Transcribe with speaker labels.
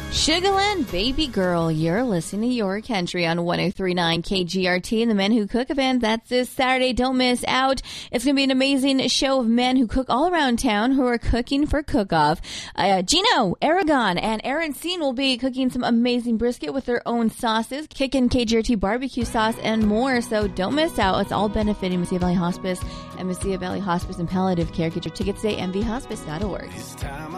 Speaker 1: Sugarland Baby Girl, you're listening to Your Country on 103.9 KGRT and the Men Who Cook event. That's this Saturday. Don't miss out. It's going to be an amazing show of men who cook all around town who are cooking for cook-off. Gino, Aragon, and Aaron Scene will be cooking some amazing brisket with their own sauces, kicking KGRT barbecue sauce, and more. So don't miss out. It's all benefiting Mesilla Valley Hospice and Mesilla Valley Hospice and Palliative Care. Get your tickets today, mvhospice.org.